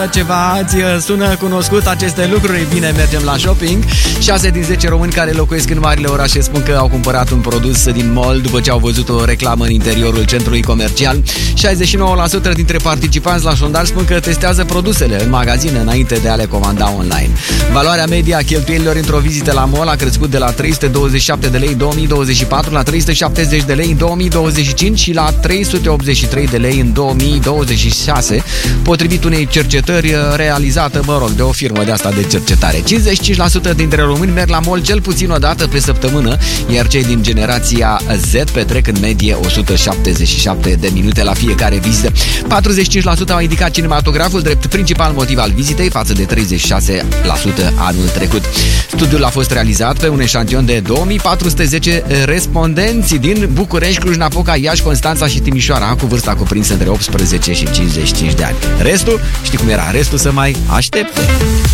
Ceva îți sună cunoscut aceste lucruri? Bine, mergem la shopping. 6 din 10 români care locuiesc în marile orașe spun că au cumpărat un produs din mall după ce au văzut o reclamă în interiorul centrului comercial. 69% dintre participanți la sondaj spun că testează produsele în magazine înainte de a le comanda online. Valoarea media a cheltuielilor într-o vizită la mall a crescut de la 327 de lei în 2024 la 370 de lei în 2025 și la 383 de lei în 2026, potrivit unei cercetări realizată, de o firmă de asta de cercetare. 55% dintre români merg la mall cel puțin o dată pe săptămână, iar cei din generația Z petrec în medie 177 de minute la fiecare vizită. 45% au indicat cinematograful drept principal motiv al vizitei, față de 36% anul trecut. Studiul a fost realizat pe un eșantion de 2410 respondenți din București, Cluj-Napoca, Iași, Constanța și Timișoara, cu vârsta cuprinsă între 18 și 55 de ani. Restul, știi cum era? Restul să mai aștepte.